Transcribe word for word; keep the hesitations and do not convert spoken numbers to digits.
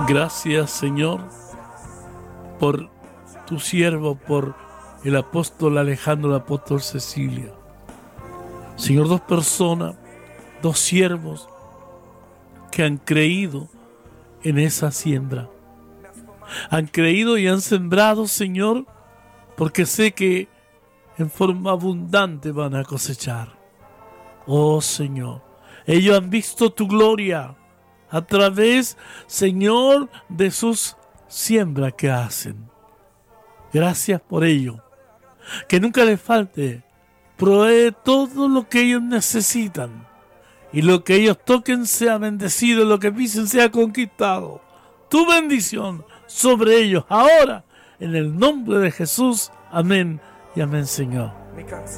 Gracias, Señor, por tu siervo, por el apóstol Alejandro, el apóstol Cecilia. Señor, dos personas, dos siervos que han creído en esa siembra. Han creído y han sembrado, Señor, porque sé que en forma abundante van a cosechar. Oh, Señor, ellos han visto tu gloria a través, Señor, de sus siembras que hacen. Gracias por ello. Que nunca les falte. Provee todo lo que ellos necesitan. Y lo que ellos toquen sea bendecido, lo que pisen sea conquistado. Tu bendición sobre ellos ahora, en el nombre de Jesús. Amén y amén, Señor.